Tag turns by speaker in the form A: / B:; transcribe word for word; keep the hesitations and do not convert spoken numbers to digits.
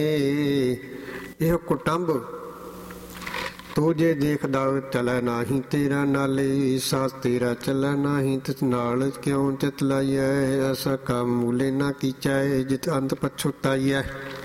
A: ਇਹ ਕੁਟੰਬ ਤੂੰ ਜੇ ਦੇਖਦਾ ਚਲੈ ਨਾਹੀਂ ਤੇਰਾ, ਨਾਲੇ ਸਾਸ ਤੇਰਾ ਚੱਲੈ ਨਾਹੀਂ ਤਿਸ ਨਾਲ ਕਿਉਂ ਚਿਤ ਲਾਈਐ। ਐਸਾ ਕੰਮ ਮੂਲੇ ਨਾ ਕੀਚੈ ਜਿਤ ਅੰਤ ਪਛੁਤਾਈਐ।